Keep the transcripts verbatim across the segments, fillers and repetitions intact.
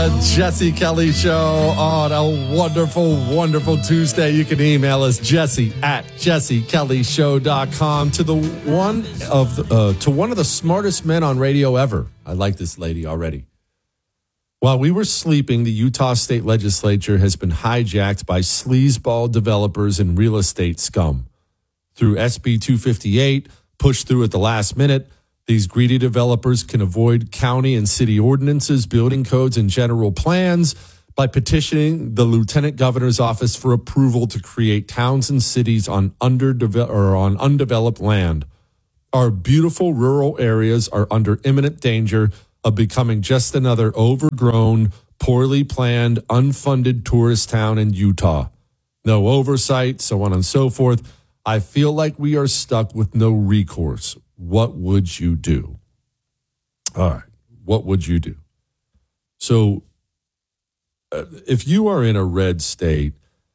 the Jesse Kelly Show on a wonderful, wonderful Tuesday. You can email us, Jesse at jesse kelly show dot com, to the one of the, uh, to one of the smartest men on radio ever. I like this lady already. While we were sleeping, the Utah State Legislature has been hijacked by sleazeball developers and real estate scum. Through S B two fifty-eight, pushed through at the last minute, these greedy developers can avoid county and city ordinances, building codes, and general plans by petitioning the lieutenant governor's office for approval to create towns and cities on underdeve- or on undeveloped land. Our beautiful rural areas are under imminent danger of becoming just another overgrown, poorly planned, unfunded tourist town in Utah. No oversight, so on and so forth. I feel like we are stuck with no recourse. What would you do? All right. What would you do? So uh, if you are in a red state,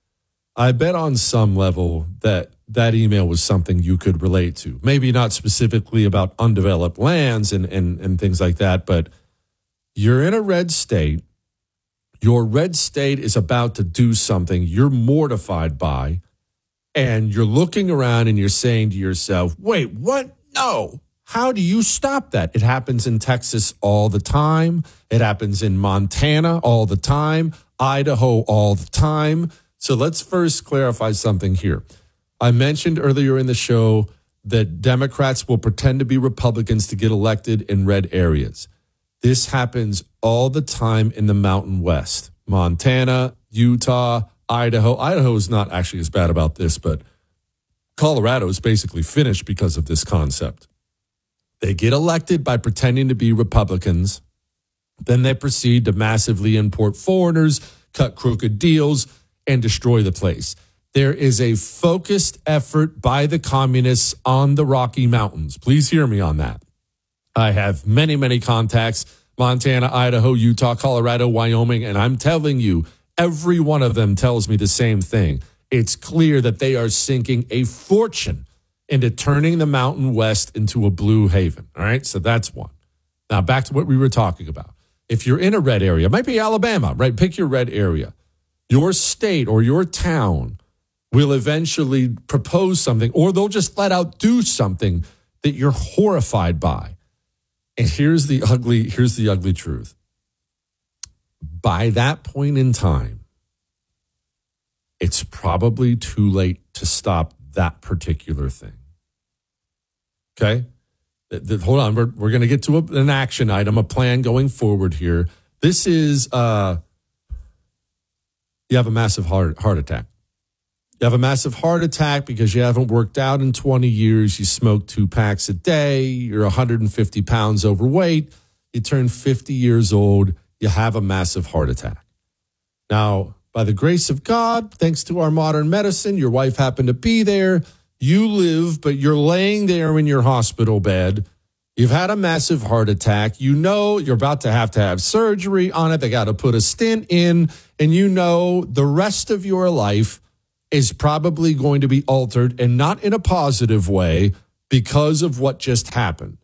I bet on some level that that email was something you could relate to. Maybe not specifically about undeveloped lands and, and, and things like that, but you're in a red state. Your red state is about to do something you're mortified by, and you're looking around and you're saying to yourself, wait, what? No. How do you stop that? It happens in Texas all the time. It happens in Montana all the time, Idaho all the time. So let's first clarify something here. I mentioned earlier in the show that Democrats will pretend to be Republicans to get elected in red areas. This happens all the time in the Mountain West. Montana, Utah, Idaho. Idaho is not actually as bad about this, but Colorado is basically finished because of this concept. They get elected by pretending to be Republicans. Then they proceed to massively import foreigners, cut crooked deals, and destroy the place. There is a focused effort by the communists on the Rocky Mountains. Please hear me on that. I have many, many contacts, Montana, Idaho, Utah, Colorado, Wyoming, and I'm telling you, every one of them tells me the same thing. It's clear that they are sinking a fortune into turning the Mountain West into a blue haven. All right, so that's one. Now, back to what we were talking about. If you're in a red area, it might be Alabama, right? Pick your red area. Your state or your town will eventually propose something, or they'll just flat out do something that you're horrified by. And here's the ugly, here's the ugly truth. By that point in time, it's probably too late to stop that particular thing. Okay? The, the, hold on. We're, we're going to get to a, an action item, a plan going forward here. This is, uh, you have a massive heart, heart attack. You have a massive heart attack because you haven't worked out in twenty years. You smoke two packs a day. You're one hundred fifty pounds overweight. You turn fifty years old. You have a massive heart attack. Now, by the grace of God, thanks to our modern medicine, your wife happened to be there. You live, but you're laying there in your hospital bed. You've had a massive heart attack. You know you're about to have to have surgery on it. They got to put a stent in. And you know the rest of your life is probably going to be altered, and not in a positive way, because of what just happened.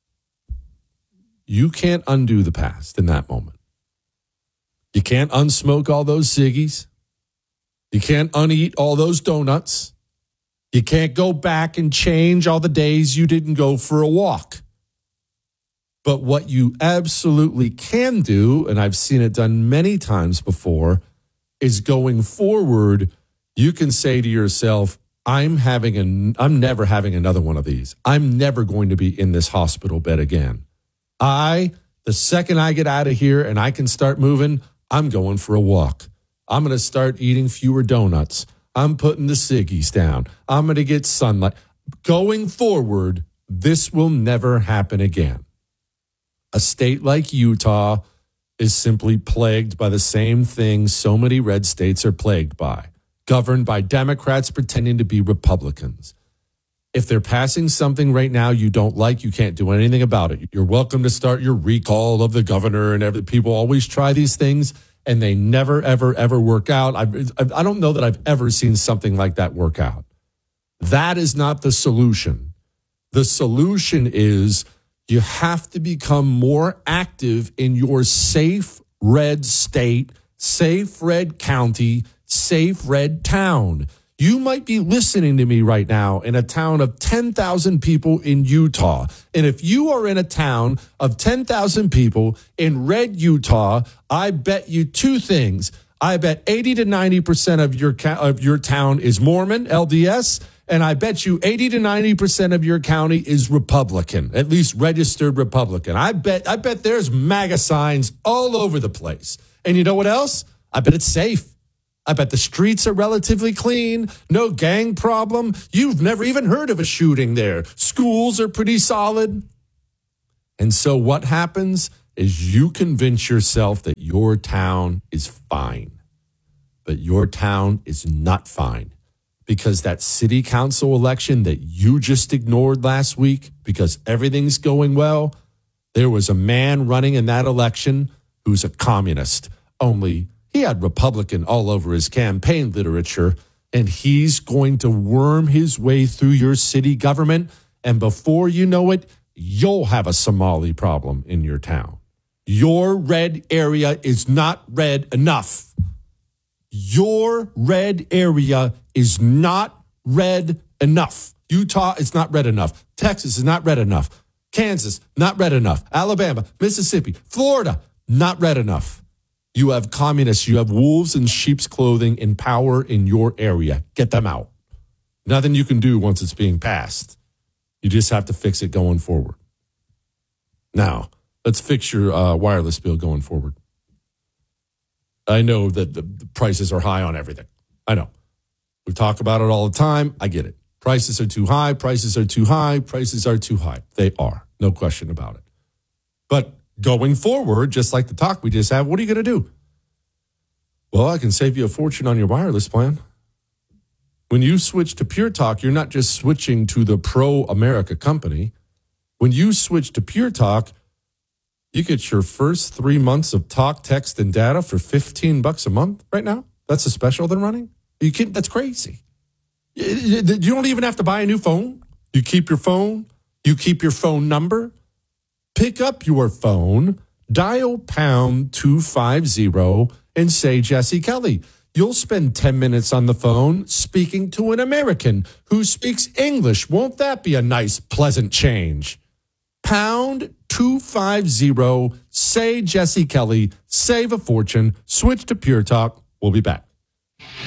You can't undo the past in that moment. You can't unsmoke all those ciggies. You can't uneat all those donuts. You can't go back and change all the days you didn't go for a walk. But what you absolutely can do, and I've seen it done many times before, is going forward, you can say to yourself, I'm having an, I'm never having another one of these. I'm never going to be in this hospital bed again. I, the second I get out of here and I can start moving, I'm going for a walk. I'm going to start eating fewer donuts. I'm putting the ciggies down. I'm going to get sunlight. Going forward, this will never happen again. A state like Utah is simply plagued by the same thing so many red states are plagued by, governed by Democrats pretending to be Republicans. If they're passing something right now you don't like, you can't do anything about it. You're welcome to start your recall of the governor, and every, people always try these things, and they never, ever, ever work out. I've, I don't know that I've ever seen something like that work out. That is not the solution. The solution is you have to become more active in your safe red state, safe red county, safe red town. You might be listening to me right now in a town of ten thousand people in Utah. And if you are in a town of ten thousand people in red Utah, I bet you two things. I bet eighty to ninety percent of your of your town is Mormon, L D S, and I bet you eighty to ninety percent of your county is Republican, at least registered Republican. I bet I bet there's MAGA signs all over the place. And you know what else? I bet it's safe. I bet the streets are relatively clean, no gang problem. You've never even heard of a shooting there. Schools are pretty solid. And so what happens is you convince yourself that your town is fine. But your town is not fine, because that city council election that you just ignored last week because everything's going well, there was a man running in that election who's a communist, only he had Republican all over his campaign literature, and he's going to worm his way through your city government. And before you know it, you'll have a Somali problem in your town. Your red area is not red enough. Your red area is not red enough. Utah is not red enough. Texas is not red enough. Kansas, not red enough. Alabama, Mississippi, Florida, not red enough. You have communists, you have wolves in sheep's clothing in power in your area. Get them out. Nothing you can do once it's being passed. You just have to fix it going forward. Now, let's fix your uh, wireless bill going forward. I know that the, the prices are high on everything. I know. We talk about it all the time. I get it. Prices are too high. Prices are too high. Prices are too high. They are. No question about it. But going forward, just like the talk we just had, what are you going to do? Well, I can save you a fortune on your wireless plan. When you switch to Pure Talk, you're not just switching to the pro-America company. When you switch to Pure Talk, you get your first three months of talk, text, and data for fifteen bucks a month right now. That's a special they're running. You can't, that's crazy. You, you don't even have to buy a new phone. You keep your phone. You keep your phone number. Pick up your phone, dial pound two fifty, and say Jesse Kelly. You'll spend ten minutes on the phone speaking to an American who speaks English. Won't that be a nice, pleasant change? Pound two fifty, say Jesse Kelly, save a fortune, switch to Pure Talk. We'll be back.